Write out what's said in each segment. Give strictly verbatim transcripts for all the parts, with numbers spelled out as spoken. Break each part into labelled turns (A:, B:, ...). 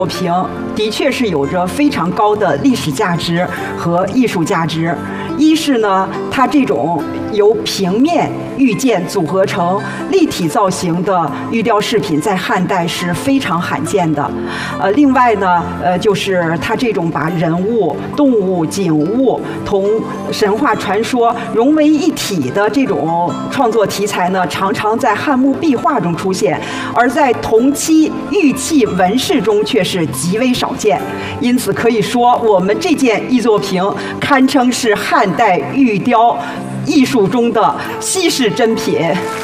A: 作品的确是有着非常高的历史价值和艺术价值。一是呢，它这种由平面玉件组合成立体造型的玉雕饰品，在汉代是非常罕见的。呃，另外呢，呃，就是它这种把人物、动物、景物同神话传说融为一体的这种创作题材呢，常常在汉墓壁画中出现，而在同期玉器纹饰中却是极为少见。因此可以说，我们这件艺作品堪称是汉代玉雕艺术中的稀世珍品。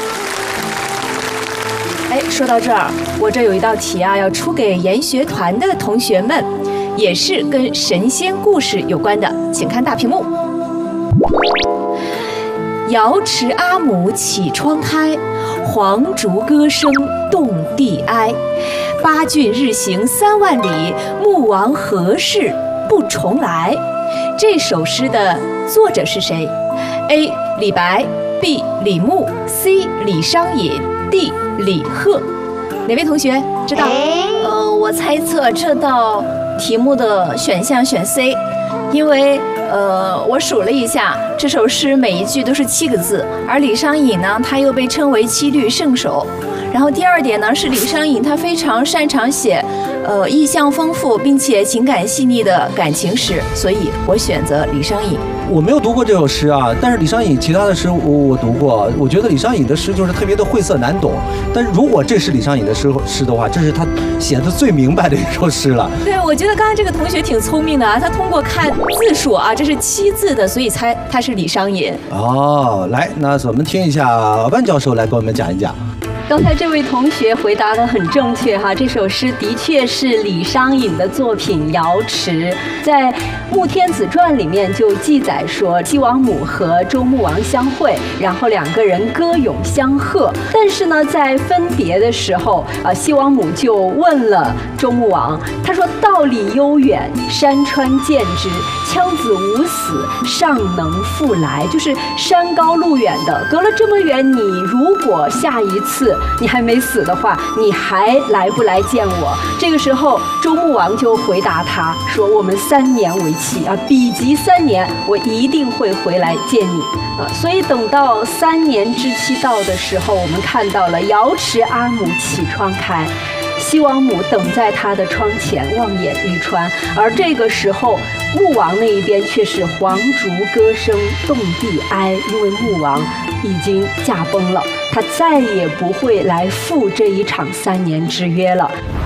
B: 哎，说到这儿，我这有一道题啊，要出给研学团的同学们，也是跟神仙故事有关的，请看大屏幕。瑶池阿母启窗开，黄竹歌声动地哀。八骏日行三万里，穆王何事不重来？这首诗的作者是谁 ？A. 李白 B. 李牧 C. 李商隐 D. 李贺。哪位同学知道？
C: 呃，我猜测这道题目的选项选 C， 因为呃，我数了一下，这首诗每一句都是七个字，而李商隐呢，他又被称为七律圣手。然后第二点呢，是李商隐他非常擅长写，呃，意象丰富并且情感细腻的感情诗，所以我选择李商隐。
D: 我没有读过这首诗啊，但是李商隐其他的诗我我读过，我觉得李商隐的诗就是特别的晦涩难懂。但是如果这是李商隐的诗诗的话，这是他写的最明白的一首诗了。
B: 对，我觉得刚刚这个同学挺聪明的啊，他通过看字数啊，这是七字的，所以猜他是李商隐。
D: 哦，来，那我们听一下万教授来给我们讲一讲。
E: 刚才这位同学回答得很正确哈，这首诗的确是李商隐的作品《瑶池》。在《穆天子传》里面就记载说，西王母和周穆王相会，然后两个人歌咏相和。但是呢，在分别的时候，啊，西王母就问了周穆王，他说：“道理悠远，山川见之，羌子无死，尚能复来。”就是山高路远的，隔了这么远，你如果下一次你还没死的话，你还来不来见我？这个时候，周穆王就回答他说：“我们三年为期啊，比及三年，我一定会回来见你啊。”所以等到三年之期到的时候，我们看到了瑶池阿母启窗开。西王母等在他的窗前，望眼欲穿。而这个时候，穆王那一边却是黄竹歌声动地哀，因为穆王已经驾崩了，他再也不会来赴这一场三年之约了。